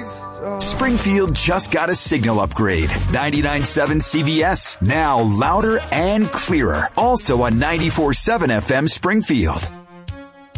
Springfield just got a signal upgrade. 99.7 CVS, now louder and clearer. Also on 94.7 FM Springfield.